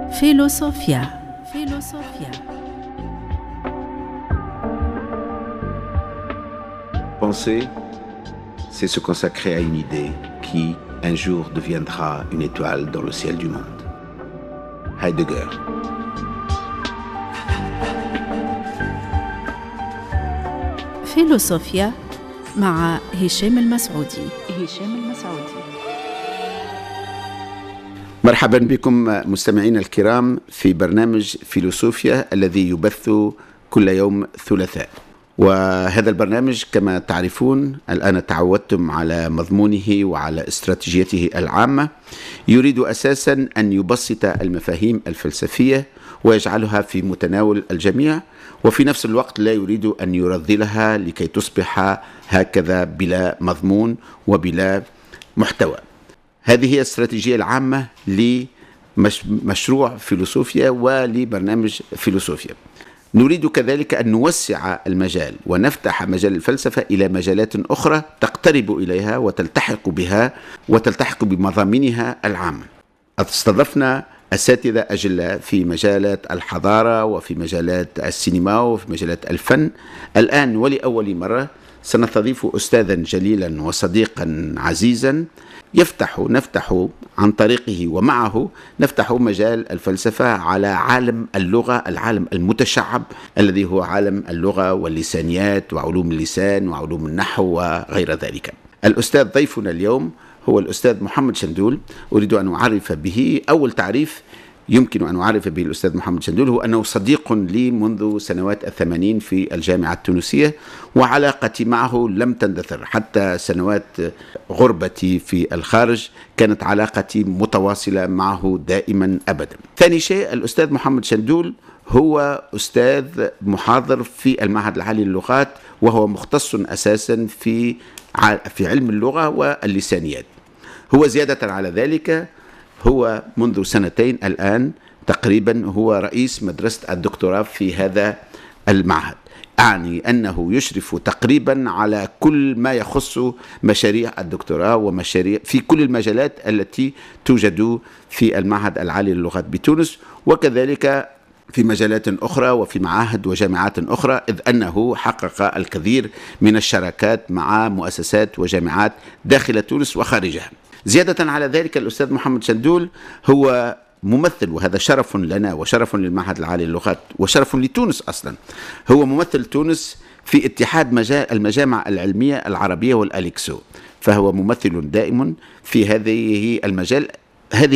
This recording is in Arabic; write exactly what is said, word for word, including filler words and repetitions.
Philosophia. Philosophia. Penser, c'est se consacrer à une idée qui, un jour, deviendra une étoile dans le ciel du monde. Heidegger. فيلوسوفيا مع هشام المسعودي. هشام المسعودي. مرحبا بكم مستمعينا الكرام في برنامج فيلوسوفيا الذي يبث كل يوم ثلاثاء. وهذا البرنامج كما تعرفون الآن تعودتم على مضمونه وعلى استراتيجيته العامة. يريد أساسا أن يبسط المفاهيم الفلسفية ويجعلها في متناول الجميع، وفي نفس الوقت لا يريد أن يرذلها لكي تصبح هكذا بلا مضمون وبلا محتوى. هذه هي الاستراتيجية العامة لمشروع فيلوسوفيا ولبرنامج فيلوسوفيا. نريد كذلك أن نوسع المجال ونفتح مجال الفلسفة إلى مجالات أخرى تقترب إليها وتلتحق بها وتلتحق بمضامينها العامة. استضفنا أساتذة أجلاء في مجالات الحضارة وفي مجالات السينما وفي مجالات الفن. الآن ولأول مرة سنستضيف أستاذا جليلا وصديقا عزيزا يفتح نفتح عن طريقه ومعه نفتح مجال الفلسفة على عالم اللغة، العالم المتشعب الذي هو عالم اللغة واللسانيات وعلوم اللسان وعلوم النحو وغير ذلك. الأستاذ ضيفنا اليوم هو الأستاذ محمد شندول. أريد أن أعرف به. أول تعريف يمكن أن أعرف به الأستاذ محمد شندول هو أنه صديق لي منذ سنوات الثمانين في الجامعة التونسية، وعلاقتي معه لم تندثر حتى سنوات غربتي في الخارج، كانت علاقتي متواصلة معه دائما أبدا. ثاني شيء، الأستاذ محمد شندول هو أستاذ محاضر في المعهد العالي للغات، وهو مختص أساسا في في علم اللغة واللسانيات. هو زيادة على ذلك هو منذ سنتين الآن تقريبا هو رئيس مدرسة الدكتوراه في هذا المعهد، أعني أنه يشرف تقريبا على كل ما يخص مشاريع الدكتوراه ومشاريع في كل المجالات التي توجد في المعهد العالي للغات بتونس، وكذلك في مجالات أخرى وفي معاهد وجامعات أخرى، إذ أنه حقق الكثير من الشراكات مع مؤسسات وجامعات داخل تونس وخارجها. زيادة على ذلك الأستاذ محمد شندول هو ممثل، وهذا شرف لنا وشرف للمعهد العالي للغات وشرف لتونس أصلا، هو ممثل تونس في اتحاد المجامع العلمية العربية والأليكسو، فهو ممثل دائم في هذه المجال